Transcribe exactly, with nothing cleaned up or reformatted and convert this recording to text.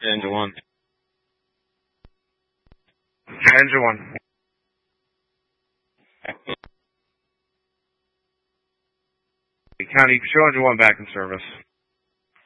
Engine one. Engine one. County, show engine one back in service.